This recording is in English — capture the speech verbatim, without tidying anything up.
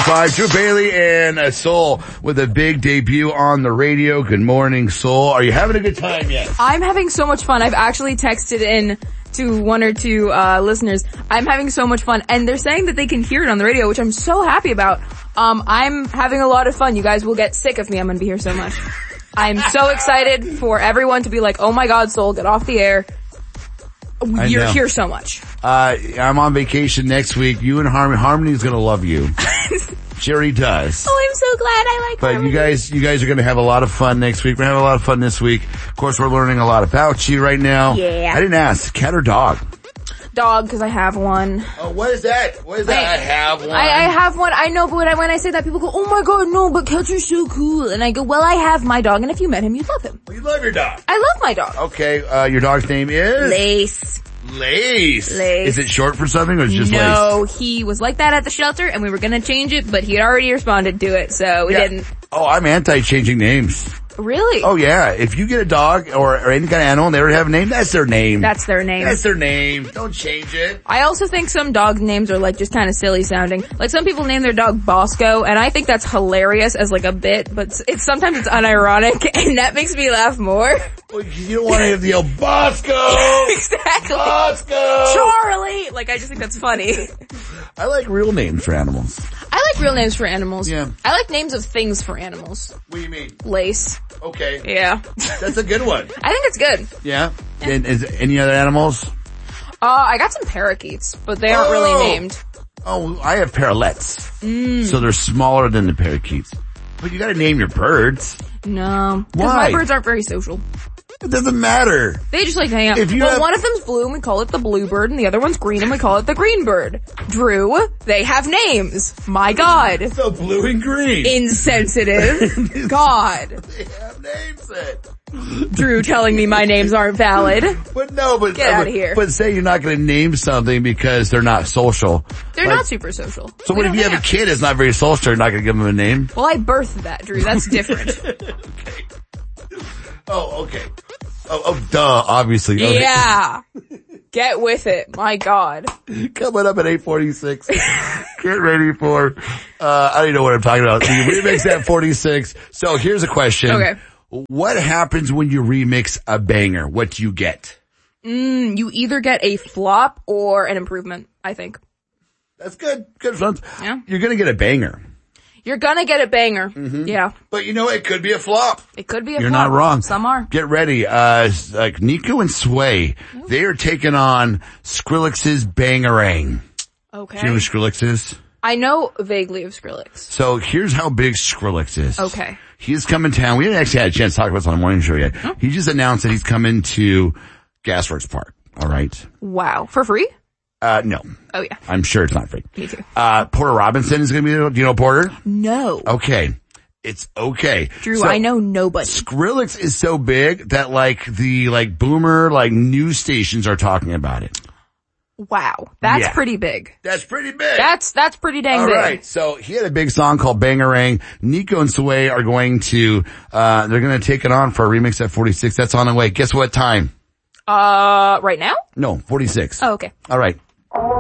five, Drew Bailey and uh, Soul with a big debut on the radio. Good morning, Soul. Are you having a good time yet? I'm having so much fun. I've actually texted in to one or two uh listeners. I'm having so much fun, and they're saying that they can hear it on the radio, which I'm so happy about. Um, I'm having a lot of fun. You guys will get sick of me. I'm gonna be here so much. I'm so excited for everyone to be like, oh my god, Soul, get off the air. You're here so much. Uh, I'm on vacation next week. You and Harmony, Harmony's gonna love you. She already does. Oh, I'm so glad I like But Harmony. you guys, you guys are gonna have a lot of fun next week. We're gonna have a lot of fun this week. Of course, we're learning a lot about you right now. Yeah. I didn't ask, cat or dog? Dog, because I have one. Oh, what is that? What is that? I, I have one. I, I have one. I know, but when I, when I say that, people go, oh my god, no, but cats are so cool. And I go, well, I have my dog, and if you met him, you'd love him. You love your dog. I love my dog. Okay, uh, your dog's name is? Lace. Lace. Lace. Is it short for something or is it just no, Lace? he was like that at the shelter, and we were gonna change it, but he had already responded to it, so we Yeah. didn't. Oh, I'm anti-changing names. Really? Oh yeah, if you get a dog or, or any kind of animal and they already have a name, that's their name. That's their name. That's their name. Don't change it. I also think some dog names are like just kind of silly sounding. Like some people name their dog Bosco, and I think that's hilarious as like a bit, but it's sometimes it's unironic, and that makes me laugh more. Well, you don't want to have the old Bosco! Exactly. Bosco! Charlie! Like I just think that's funny. I like real names for animals. I like real names for animals. Yeah. I like names of things for animals. What do you mean? Lace. Okay. Yeah. That's a good one. I think it's good. Yeah? yeah. And is any other animals? Uh, I got some parakeets, but they aren't Oh. really named. Oh, I have parrotlets. Mm. So they're smaller than the parakeets. But you gotta name your birds. No. Because Why? my birds aren't very social. It doesn't matter. They just like to hang out. If you well, have- one of them's blue and we call it the bluebird, and the other one's green and we call it the greenbird. Drew, they have names. My god. So blue and green. Insensitive. God. They have names it. Drew telling me my names aren't valid. But no, but Get uh, outta here. But say you're not going to name something because they're not social. They're Like, not super social. So We what if don't you have hang a out. kid that's not very social? You're not going to give them a name. Well, I birthed that, Drew. That's different. Okay. Oh, okay. Oh, oh, duh. Obviously. Okay. Yeah. Get with it. My god. Coming up at eight forty-six. Get ready for, uh, I don't even know what I'm talking about. The remix at forty-six. So here's a question. Okay. What happens when you remix a banger? What do you get? Mm, you either get a flop or an improvement, I think. That's good. Good fun. Yeah. You're gonna get a banger. You're gonna get a banger. Mm-hmm. Yeah. But you know, it could be a flop. It could be a You're flop. not wrong. Some are. Get ready. Uh, like Nico and Sway, they are taking on Skrillex's Bangarang. Okay. Do you know who Skrillex is? I know vaguely of Skrillex. So here's how big Skrillex is. Okay. He's coming to town. We haven't actually had a chance to talk about this on the morning show yet. Oh. He just announced that he's coming to Gasworks Park. All right. Wow. For free? Uh, no. Oh yeah. I'm sure it's not free. Me too. Uh, Porter Robinson is going to be there. Do you know Porter? No. Okay. It's okay. Drew, So, I know nobody. Skrillex is so big that like the like boomer like news stations are talking about it. Wow. That's Yeah. pretty big. That's pretty big. That's, that's pretty dang All big. right. So he had a big song called Bangarang. Nico and Sway are going to, uh, they're going to take it on for a remix at forty-six. That's on the way. Guess what time? Uh, right now? No, forty-six. Oh, okay. All right.